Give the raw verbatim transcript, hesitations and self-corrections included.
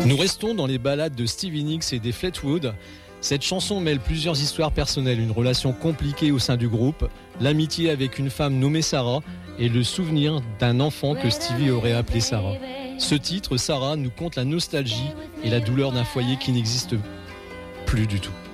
Nous restons dans les ballades de Stevie Nicks et des Fleetwood. Cette chanson mêle plusieurs histoires personnelles, une relation compliquée au sein du groupe, l'amitié avec une femme nommée Sarah et le souvenir d'un enfant que Stevie aurait appelé Sarah. Ce titre, Sarah, nous conte la nostalgie et la douleur d'un foyer qui n'existe plus du tout.